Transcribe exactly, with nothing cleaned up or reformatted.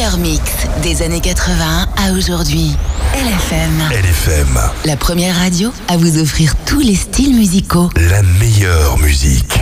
meilleur mix des années quatre-vingts à aujourd'hui. L F M. L F M. La première radio à vous offrir tous les styles musicaux. La meilleure musique.